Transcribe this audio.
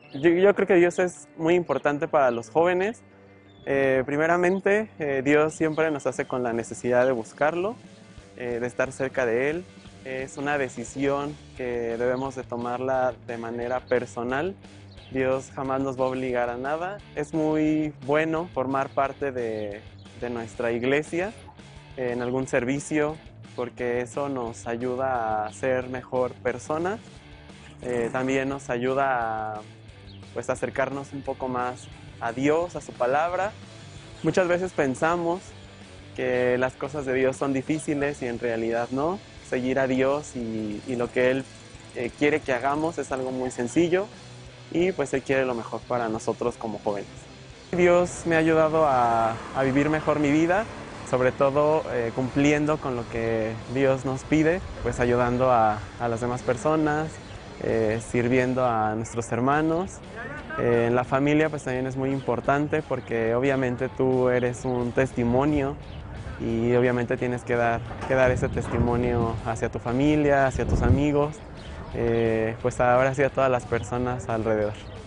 Yo creo que Dios es muy importante para los jóvenes. Primeramente, Dios siempre nos hace con la necesidad de buscarlo, de estar cerca de Él. Es una decisión que debemos de tomarla de manera personal. Dios jamás nos va a obligar a nada. Es muy bueno formar parte de nuestra iglesia en algún servicio porque eso nos ayuda a ser mejor personas. También nos ayuda a pues acercarnos un poco más a Dios, a su palabra. Muchas veces pensamos que las cosas de Dios son difíciles y en realidad no. Seguir a Dios y lo que Él quiere que hagamos es algo muy sencillo y pues Él quiere lo mejor para nosotros como jóvenes. Dios me ha ayudado a vivir mejor mi vida, sobre todo cumpliendo con lo que Dios nos pide, pues ayudando a las demás personas, sirviendo a nuestros hermanos. En la familia pues también es muy importante porque obviamente tú eres un testimonio y obviamente tienes que dar ese testimonio hacia tu familia, hacia tus amigos, pues ahora sí a todas las personas alrededor.